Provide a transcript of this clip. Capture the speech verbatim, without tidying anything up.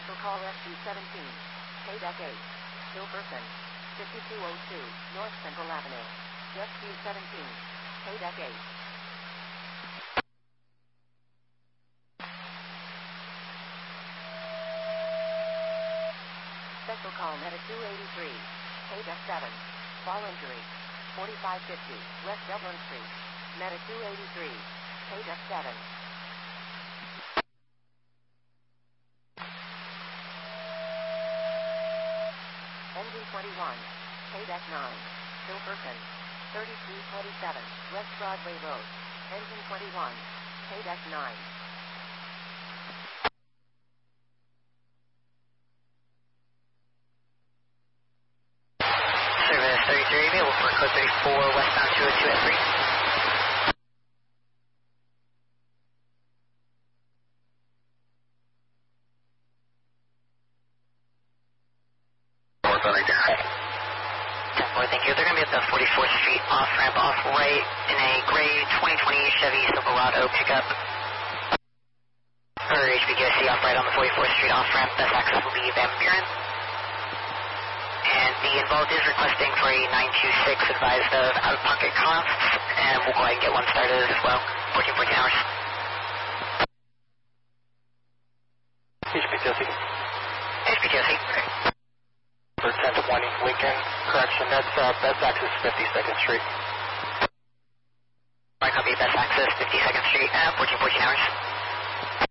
Special call S G seventeen, K D E C eight, Hilverson, fifty-two oh two, North Central Avenue, S G seventeen, K D E C eight. Special call Meta two eighty-three, K D E C seven, fall injury, forty-five fifty, West Dublin Street, Meta two eighty-three, K D E C seven. Engine twenty-one, K D E C nine, Hilverson, thirty-three twenty-seven, West Broadway Road, Engine twenty-one, K D E C nine. Service thirty-three, available for code thirty-four, westbound two oh two at three. ten four, thank you. They're going to be at the forty-fourth Street off-ramp off right in a gray twenty twenty Chevy Silverado pickup. For H B K C off right on the forty-fourth Street off-ramp, best access will be Van Buren. And the involved is requesting for a nine two six advised of out-of-pocket costs, and we'll go ahead and get one started as well, fourteen fourteen hours. H B K C. H B K C. For ten twenty Lincoln, correction, that's uh, best access fifty-second Street. I copy, best access fifty-second Street, uh, fourteen fourteen hours.